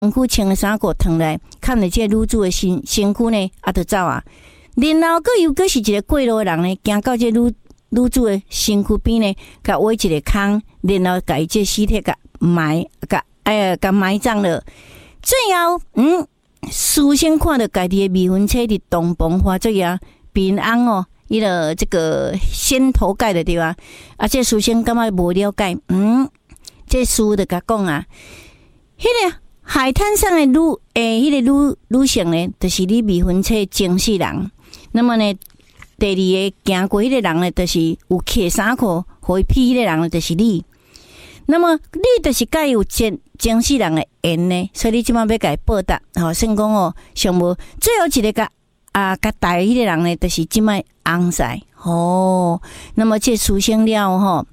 身躯穿的衫裤脱来，看着这女主的身躯呢，就走啊。然后佫是一个过路的人呢，行到这女主的身躯边呢，甲挖一个坑，然后甲伊这尸体甲埋葬了。最后，书生看到家己的未婚妻伫洞房花烛夜平安哦，伊个这个先头盖的对吧？这书生感觉无了解，这书就甲讲啊，迄个海滩上的迄个女性呢，就是你未婚妻前世人。那么呢，第二个行过迄个人呢，就是有揢衫裤互伊披迄个人呢，就是你。那么你就是甲有前世人的缘呢，所以你即摆要甲伊报答，算讲哦，上无最后一个甲带迄个人呢，就是即摆翁婿哦。那么这书生了吼，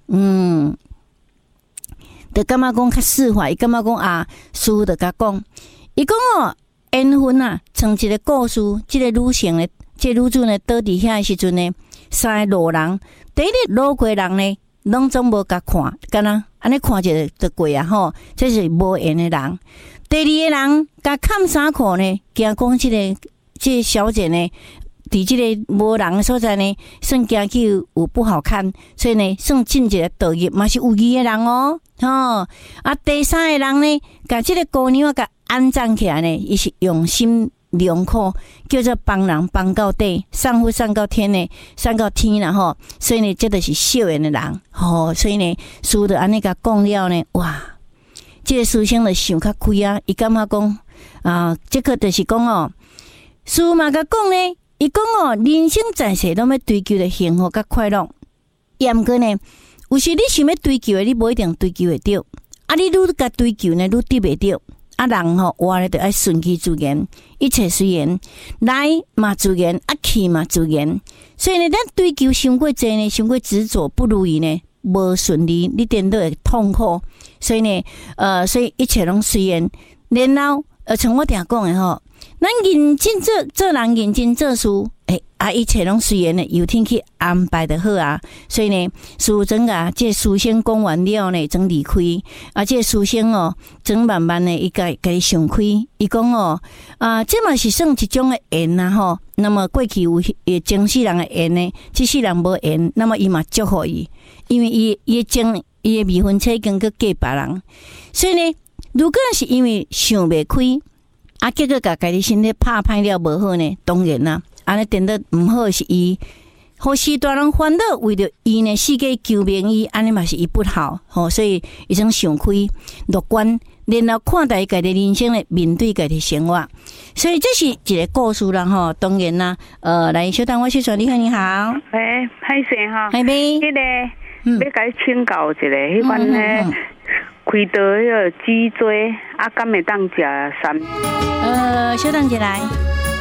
就感觉讲较释怀，伊感觉讲书就甲讲，伊讲哦，缘分啊，像一个故事，即个女性呢，这女主呢，倒伫遐的时阵呢，三个路人，第一个路过人呢，拢总无甲看，敢若安尼看一就过啊吼，这是无缘的人。第二个人甲砍衫裤呢，惊讲这小姐呢，伫这个无人的所在呢，算惊去有不好看，所以呢，算进一个道业，嘛是有义的人哦。第三个人呢，甲这个姑娘甲安葬起来呢，伊是用心良苦，叫做帮人帮到底，送福送到天呢，送到天啦吼。所以呢，这就是孝缘的人吼。所以呢，书就安尼甲讲了呢，哇，这个书生就想较开啊，伊感觉讲这个就是讲哦，书嘛甲讲呢，伊讲哦，人生在世拢要追求的幸福甲快乐，毋过呢，有时你想要追求的，你无一定追求会到，你愈甲追求呢，愈得袂到。人吼活咧，就爱顺其自然，一切随缘，来嘛自然，去嘛自然。所以呢，咱追求伤过济呢，伤过执着不如意呢，无顺利，你颠倒会痛苦。所以呢，所以一切拢随缘。然后，像我定讲的吼，咱认真做人，认真做事，一切拢随缘的，由天去安排的好啊。所以呢，书生这书生讲完了呢，真离开。这书生哦，真慢慢的伊家己想开，伊讲哦，这嘛是算一种的缘啊吼。那么过去有前世人的缘呢，这世人无缘，那么伊嘛祝福伊，因为伊的未婚妻跟个嫁别人，所以呢，如果是因为想袂开，结果家己身体拍歹了无好呢，当然啦。安尼变得毋好是伊，好时段人烦恼，为着伊呢世界救命伊，安尼嘛是伊不好，所以伊种想开乐观，然后看待家己人生的面对家己生活，所以这是一个故事啦吼。当然啦，来小等我去说，你好， 歹势哈， 海妹， 迄个要甲你请教一下，迄款呢开刀迄个脊椎，敢会当食三？ 小等一来。